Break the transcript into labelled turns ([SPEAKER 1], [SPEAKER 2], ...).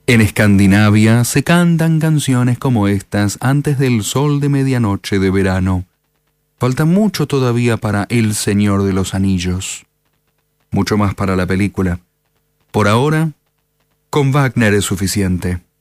[SPEAKER 1] En Escandinavia se cantan canciones como estas antes del sol de medianoche de verano. Falta mucho todavía para El Señor de los Anillos. Mucho más para la película. Por ahora, con Wagner es suficiente.